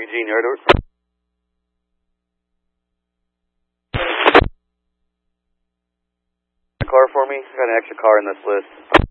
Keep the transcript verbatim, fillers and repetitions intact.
Eugene, you heard a car for me? I got an extra car in this list.